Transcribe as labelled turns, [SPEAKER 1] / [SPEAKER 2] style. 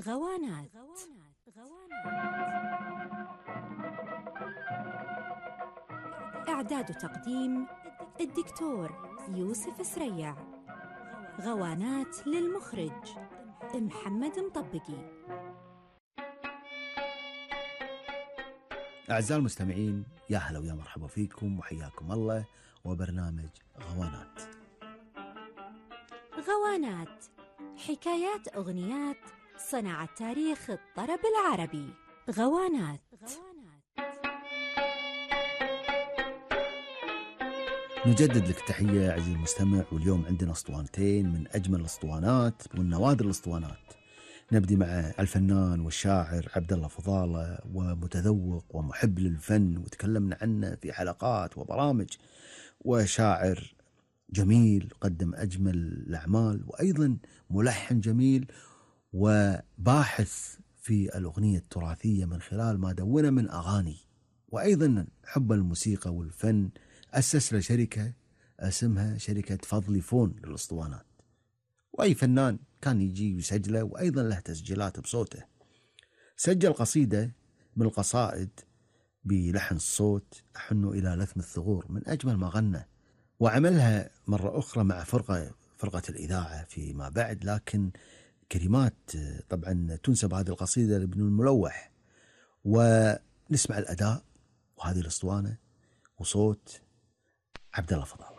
[SPEAKER 1] غوانات. إعداد وتقديم الدكتور يوسف سريع. غوانات للمخرج محمد مطبقي.
[SPEAKER 2] أعزائي المستمعين، يا هلا ويا مرحبا فيكم وحياكم الله وبرنامج غوانات.
[SPEAKER 1] غوانات، حكايات أغنيات صنعت تاريخ الطرب العربي. غوانات.
[SPEAKER 2] نجدد لك تحية عزيزي المستمع، واليوم عندنا اسطوانتين من أجمل الاسطوانات والنوادر الاسطوانات. نبدي مع الفنان والشاعر عبد الله فضالة، ومتذوق ومحب للفن وتكلمنا عنه في حلقات وبرامج، وشاعر جميل قدم أجمل الأعمال، وأيضا ملحن جميل وباحث في الأغنية التراثية من خلال ما دونه من أغاني. وأيضا حب الموسيقى والفن، أسس له شركة اسمها شركة فضلي فون للأسطوانات، وأي فنان كان يجي يسجله، وأيضا له تسجيلات بصوته. سجل قصيدة من القصائد بلحن الصوت أحن إلى لثم الثغور، من أجمل ما غنى، وعملها مرة أخرى مع فرقة الإذاعة فيما بعد، لكن كلمات طبعا تنسب هذه القصيدة لابن الملوح. ونسمع الأداء وهذه الأسطوانة وصوت عبد الله فضالة.